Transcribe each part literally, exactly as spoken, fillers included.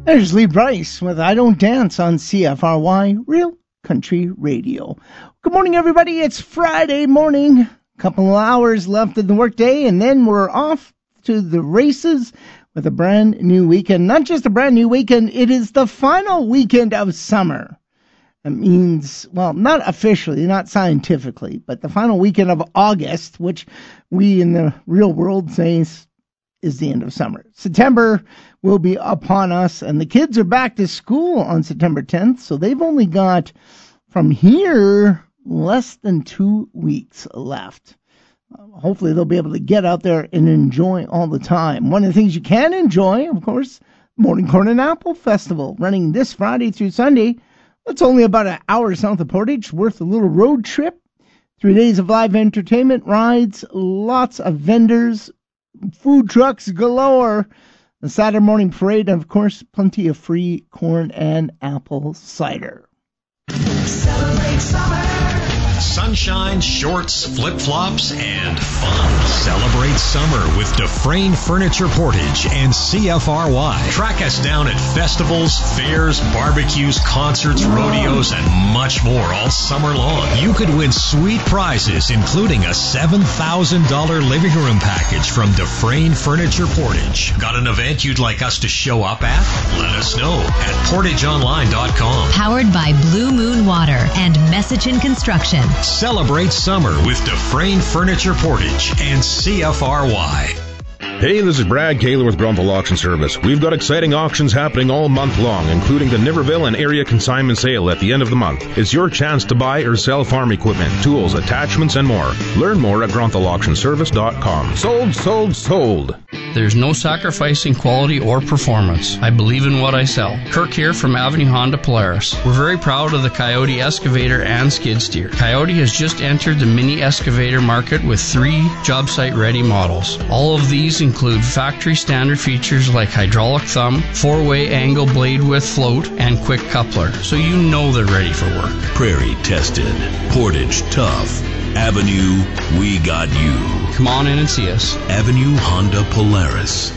There's Lee Bryce with I Don't Dance on C F R Y, Real Country Radio. Good morning, everybody. It's Friday morning. A couple of hours left in the workday, and then we're off to the races with a brand new weekend. Not just a brand new weekend, it is the final weekend of summer. That means, well, not officially, not scientifically, but the final weekend of August, which we in the real world say is, is the end of summer. September will be upon us, and the kids are back to school on September tenth, so they've only got, from here, less than two weeks left. Uh, hopefully they'll be able to get out there and enjoy all the time. One of the things you can enjoy, of course, Morning Corn and Apple Festival, running this Friday through Sunday. It's only about an hour south of Portage, worth a little road trip. Three days of live entertainment, rides, lots of vendors, food trucks galore. The Saturday morning parade, and of course, plenty of free corn and apple cider. Celebrate summer. Sunshine, shorts, flip-flops, and fun. Celebrate summer with Dufresne Furniture Portage and C F R Y. Track us down at festivals, fairs, barbecues, concerts, rodeos, and much more all summer long. You could win sweet prizes, including a seven thousand dollars living room package from Dufresne Furniture Portage. Got an event you'd like us to show up at? Let us know at portage online dot com. Powered by Blue Moon Water and Messaging Construction. Celebrate summer with Dufresne Furniture Portage and C F R Y. Hey, this is Brad Kaler with Grunthal Auction Service. We've got exciting auctions happening all month long, including the Niverville and area consignment sale at the end of the month. It's your chance to buy or sell farm equipment, tools, attachments, and more. Learn more at grunthal auction service dot com. Sold, sold, sold. There's no sacrificing quality or performance. I believe in what I sell. Kirk here from Avenue Honda Polaris. We're very proud of the Coyote excavator and skid steer. Coyote has just entered the mini excavator market with three job site ready models. All of these include factory standard features like hydraulic thumb, four-way angle blade width float, and quick coupler, so you know they're ready for work. Prairie tested, Portage tough. Avenue, we got you. Come on in and see us. Avenue Honda Polaris.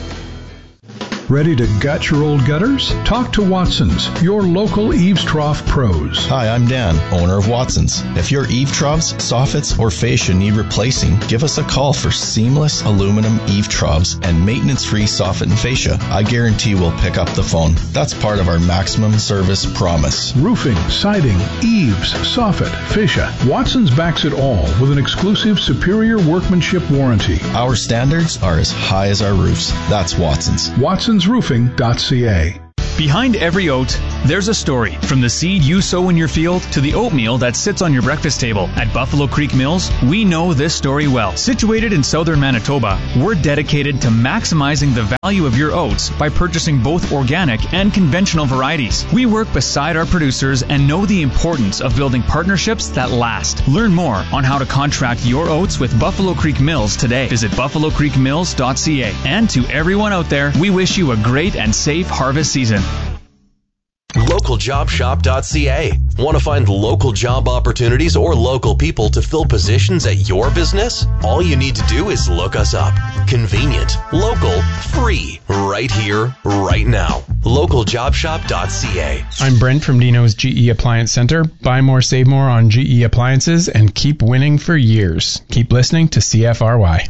Ready to gut your old gutters? Talk to Watson's, your local eaves trough pros. Hi, I'm Dan, owner of Watson's. If your eave troughs, soffits, or fascia need replacing, give us a call for seamless aluminum eave troughs and maintenance-free soffit and fascia. I guarantee we'll pick up the phone. That's part of our maximum service promise. Roofing, siding, eaves, soffit, fascia. Watson's backs it all with an exclusive superior workmanship warranty. Our standards are as high as our roofs. That's Watson's. Watson's roofing dot c a. Behind every oat, there's a story. From the seed you sow in your field to the oatmeal that sits on your breakfast table. At Buffalo Creek Mills, we know this story well. Situated in southern Manitoba, we're dedicated to maximizing the value of your oats by purchasing both organic and conventional varieties. We work beside our producers and know the importance of building partnerships that last. Learn more on how to contract your oats with Buffalo Creek Mills today. Visit buffalo creek mills dot c a. And to everyone out there, we wish you a great and safe harvest season. local job shop dot c a. Want to find local job opportunities or local people to fill positions at your business? All you need to do is look us up. Convenient, local, free, right here, right now. local job shop dot c a. I'm Brent from Dino's G E Appliance Center. Buy more, save more on G E appliances and keep winning for years. Keep listening to C F R Y.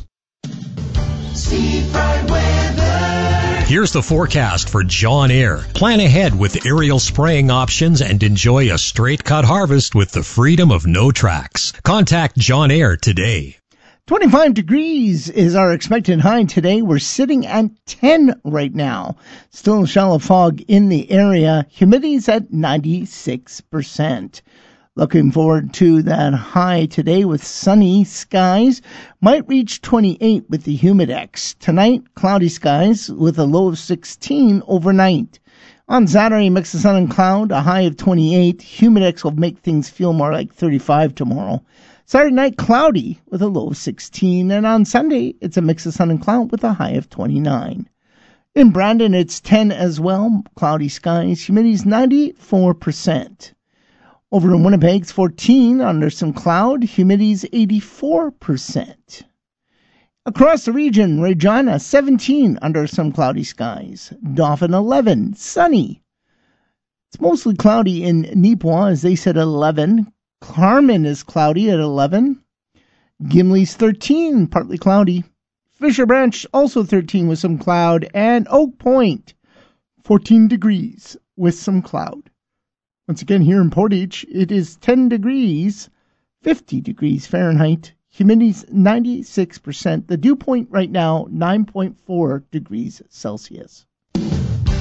Seafront weather. Here's the forecast for John Eyre. Plan ahead with aerial spraying options and enjoy a straight cut harvest with the freedom of no tracks. Contact John Eyre today. twenty-five degrees is our expected high today. We're sitting at ten right now. Still shallow fog in the area. Humidity's at ninety-six percent. Looking forward to that high today with sunny skies. Might reach twenty-eight with the Humidex. Tonight, cloudy skies with a low of sixteen overnight. On Saturday, mix of sun and cloud, a high of twenty-eight. Humidex will make things feel more like thirty-five tomorrow. Saturday night, cloudy with a low of sixteen. And on Sunday, it's a mix of sun and cloud with a high of twenty-nine. In Brandon, it's ten as well. Cloudy skies. Humidity's ninety-four percent. Over in Winnipeg, it's fourteen under some cloud. Humidity's eighty-four percent. Across the region, Regina seventeen under some cloudy skies. Dauphin eleven, sunny. It's mostly cloudy in Nipawin, as they said, at eleven. Carmen is cloudy at eleven. Gimli's thirteen, partly cloudy. Fisher Branch also thirteen with some cloud. And Oak Point, fourteen degrees with some cloud. Once again, here in Portage, it is ten degrees, fifty degrees Fahrenheit. Humidity's ninety-six percent. The dew point right now, nine point four degrees Celsius.